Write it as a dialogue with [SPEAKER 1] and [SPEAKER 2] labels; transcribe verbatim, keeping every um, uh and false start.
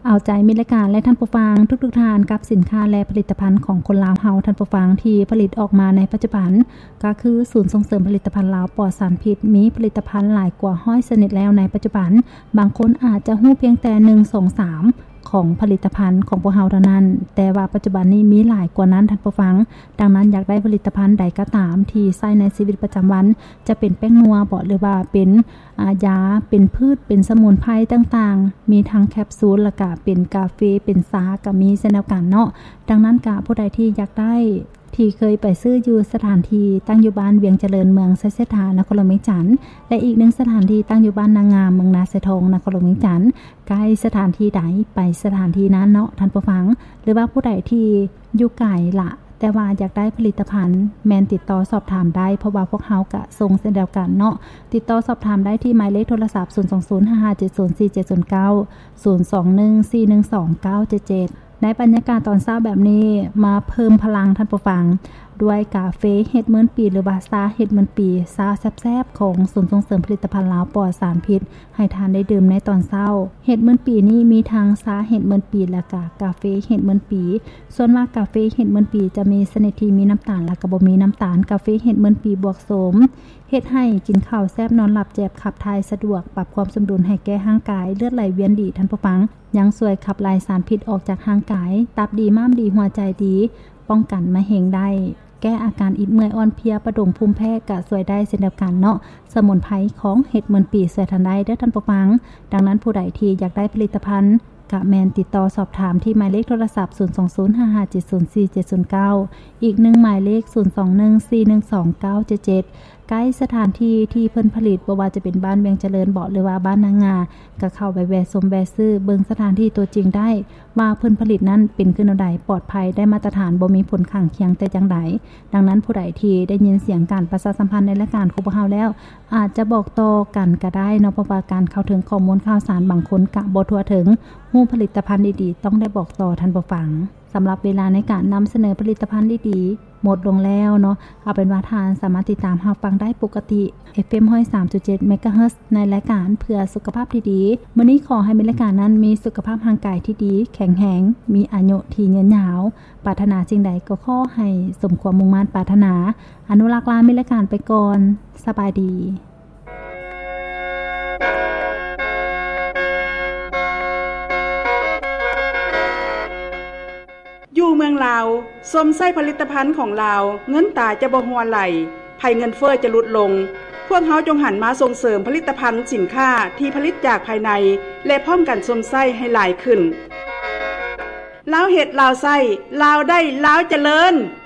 [SPEAKER 1] เอาใจมิตรรายการและท่านผู้ฟังทุกๆท่านกับสินค้าและผลิตภัณฑ์ของคนลาวเฮาท่านผู้ฟังที่ผลิตออกมาในปัจจุบันก็คือศูนย์ส่งเสริมผลิตภัณฑ์ลาวปลอดสารพิษมีผลิตภัณฑ์หลายกว่าร้อยชนิดแล้วในปัจจุบันบางคนอาจจะฮู้เพียงแต่หนึ่ง สอง สามของผลิตภัณฑ์ของพวกเฮาเท่านั้นแต่ว่าปัจจุบันนี้มีหลายกว่านั้นท่านผู้ฟังดังนั้นอยากได้ผลิตภัณฑ์ใดก็ตามที่ใช้ในชีวิตประจำวันจะเป็นแป้งนัวบ่หรือว่าเป็นยาเป็นพืชเป็นสมุนไพรต่างๆมีทั้งแคปซูลแล้วก็เป็นกาแฟเป็นซาก็มีเช่นเดียวกันเนาะดังนั้นก็ผู้ใดที่อยากได้ที่เคยไปซื้ออยู่สถานที่ตั้งอยู่บ้านเวียงเจริญเมืองไซเสถานครหลวงเวียงจันทน์และอีกหนึ่งสถานที่ตั้งอยู่บ้านนางงามเมืองนาไซทองนครหลวงเวียงจันทน์ใกล้สถานที่ใดไปสถานที่นั้นเนาะท่านผู้ฟังหรือว่าผู้ใดที่อยู่ไกลละแต่ว่าอยากได้ผลิตภัณฑ์แมนติดต่อสอบถามได้เพราะว่าพวกเฮาก็ส่งเช่นเดียวกันเนาะติดต่อสอบถามได้ที่หมายเลขโทรศัพท์ศูนย์ สอง ศูนย์ ห้า ห้า เจ็ด ศูนย์ สี่ เจ็ด ศูนย์ เก้า ศูนย์ สอง หนึ่ง สี่ หนึ่ง สอง เก้า เจ็ด เจ็ดในบรรยากาศตอนเช้าแบบนี้มาเพิ่มพลังท่านผู้ฟังด้วยกาแฟเฮ็ดเหมือนปีหรือว่าซาเฮ็ดเหมือนปีซาแซ่บๆของศูนย์ส่งเสริมผลิตภัณฑ์ลาวปลอดสารพิษให้ทานได้ดื่มในตอนเช้าเฮ็ดเหมือนปีนี้มีทั้งซาเฮ็ดเหมือนปีและก็กาแฟเฮ็ดเหมือนปีส่วนมากกาแฟเฮ็ดเหมือนปีจะมีชนิดที่มีน้ำตาลและก็บ่มีน้ำตาลกาแฟเฮ็ดเหมือนปีบวกโสมเฮ็ดให้กินข้าวแซ่บนอนหลับแจบขับถ่ายสะดวกปรับความสมดุลให้แก่ร่างกายเลือดไหลเวียนดีท่านผู้ฟังยังช่วยขับไล่สารพิษออกจากร่างกายตับดีม้ามดีหัวใจดีป้องกันมะเร็งได้แก้อาการอิดเมื่อยอ่อนเพลียประดงภูมิแพ้ก็ช่วยได้เช่นเดียวกันเนาะสมุนไพรของเห็ดเหมือนปีช่วยทันได้เด้อท่านผู้ฟังดังนั้นผู้ใดที่อยากได้ผลิตภัณฑ์กะแมนติดต่อสอบถามที่หมายเลขโทรศัพท์ศูนย์ สอง ศูนย์ ห้า ห้า เจ็ด ศูนย์ สี่ เจ็ด ศูนย์ เก้าอีกหนึ่งหมายเลขศูนย์ สอง หนึ่ง สี่ หนึ่ง สอง เก้า เจ็ด เจ็ดใกล้สถานที่ที่เพิ่นผลิตบ่ว่าจะเป็นบ้านเวียงเจริญเบาะหรือว่าบ้านนางงาก็เข้าไปแวะชมแวะซื้อเบิ่งสถานที่ตัวจริงได้ว่าเพิ่นผลิตนั้นเป็นขึ้นเอาใดปลอดภัยได้มาตรฐานบ่มีผลข้างเคียงแต่จังใดดังนั้นผู้ใดที่ได้ยินเสียงการประชาสัมพันธ์ในรายการของพวกเฮาแล้วอาจจะบอกต่อกันก็ได้เนาะเพราะว่าการเข้าถึงข้อมูลข่าวสารบางคนก็บ่ทั่วถึงฮู้ผลิตภัณฑ์ดีๆต้องได้บอกต่อท่านผู้ฟังสำหรับเวลาในการนำเสนอผลิตภัณฑ์ดีๆหมดลงแล้วเนาะเอาเป็นว่าทานสามารถติดตามรับฟังได้ปกติ เอฟ เอ็ม หนึ่งร้อยสามจุดเจ็ด เมกะเฮิรตซ์ในรายการเพื่อสุขภาพที่ดีมื้อนี้ขอให้มีรายการนั้นมีสุขภาพร่างกายที่ดีแข็งแรงมีอายุที่ยืนยาวปรารถนาสิ่งใดก็ขอให้สมความมุ่งมั่นปรารถนาอนุรักษ์ลามีรายการไปก่อนสบายดี
[SPEAKER 2] อยู่เมืองลาวสมไส้ผลิตภัณฑ์ของลาวเงินตาจะบ่หัวไหลภัยเงินเฟ้อจะลดลงพวกเฮาจงหันมาส่งเสริมผลิตภัณฑ์สินค้าที่ผลิตจากภายในและพร้อมกันสมไส้ให้หลายขึ้นลาวเฮ็ดลาวไส้ลาวได้ลาวเจริญ